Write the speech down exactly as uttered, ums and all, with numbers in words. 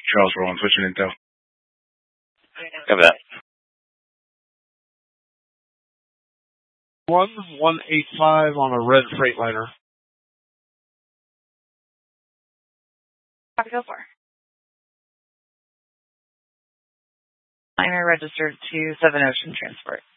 Charles Rowan, switching intel. Cover that. One one eight five on a red Freightliner. Copy, go for. Liner registered to Seven Ocean Transport.